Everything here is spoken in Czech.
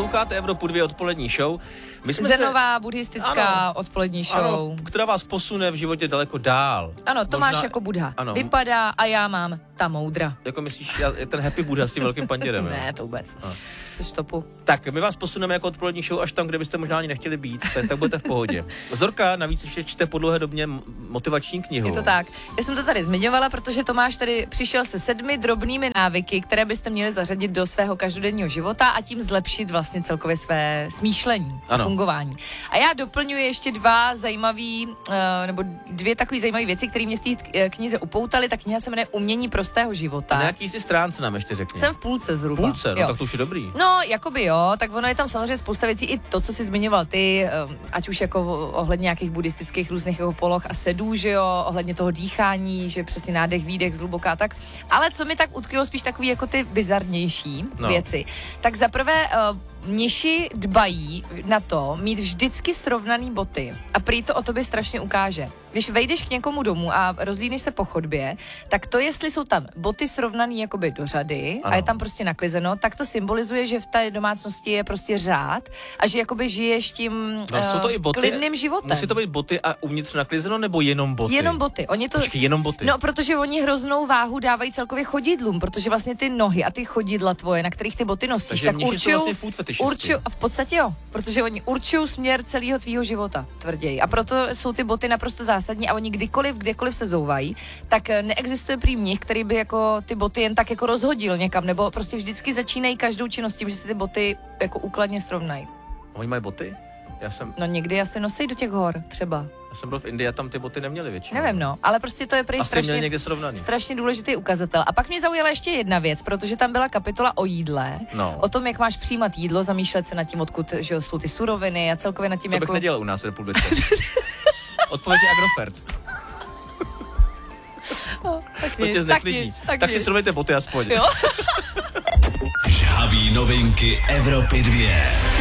Posloucháte Evropu 2 odpolední show. Zenová buddhistická odpolední show. Ano, která vás posune v životě daleko dál. Ano, to máš jako Buddha. Ano. Vypadá a já mám ta moudra. Jako myslíš, ten happy Buddha s tím velkým panděrem. Ne, to vůbec. Jsi v topu. Tak, my vás posuneme jako odpolední show až tam, kde byste možná ani nechtěli být, tak budete v pohodě. Zorka navíc ještě čte po dlouhé době motivační knihu. Je to tak. Já jsem to tady zmiňovala, protože Tomáš tady přišel se 7 drobnými návyky, které byste měli zařadit do svého každodenního života a tím zlepšit vlastně celkově své smýšlení a fungování. A já doplňuji ještě dvě takové zajímavé věci, které mě v té knize upoutaly. Ta kniha se jmenuje Umění prostého života. A na jaký si stránce nám ještě řekni? Jsem v půlce zhruba. Půlce? No, tak to už je dobrý. No, jakoby jo, tak ono je tam samozřejmě spousta věcí, i to, co jsi zmiňoval ty, ať už jako ohledně nějakých buddhistických různých jako poloh a sedů, že jo, ohledně toho dýchání, že přesně nádech, výdech, zhluboká, tak. Ale co mi tak utkvělo spíš takový jako ty bizarnější věci. Tak zaprvé mniši dbají na to mít vždycky srovnaný boty a prý to o tobě strašně ukáže. Když vejdeš k někomu domů a rozlídneš se po chodbě, tak to, jestli jsou tam boty srovnaný jakoby do řady a je tam prostě naklizeno, tak to symbolizuje, že v té domácnosti je prostě řád a že jakoby žiješ tím klidným životem. Musí to být boty a uvnitř naklizeno, nebo jenom boty? Jenom boty. Počkej, jenom boty. No, protože oni hroznou váhu dávají celkově chodidlům, protože vlastně ty nohy a ty chodidla tvoje, na kterých ty boty nosíš, takže tak určují v podstatě jo, protože oni určují směr celého tvýho života, tvrději. A proto jsou ty boty naprosto zásadní a oni kdekoliv se zouvají, tak neexistuje prý mnich, který by jako ty boty jen tak jako rozhodil někam, nebo prostě vždycky začínají každou činnost tím, že si ty boty jako úkladně srovnají. Oni mají boty? No někdy asi nosí do těch hor, třeba. Já jsem byl v Indii a tam ty boty neměly většinou. Nevím, no, ale prostě to je prý strašně důležitý ukazatel. A pak mě zaujala ještě jedna věc, protože tam byla kapitola o jídle, o tom, jak máš přijímat jídlo, zamýšlet se nad tím, odkud že jsou ty suroviny a celkově nad tím, to bych nedělal u nás v republice. Odpověď je Agrofert. To tě zneklidní. Tak si srovnejte boty aspoň. Žhavý novinky Evropy 2.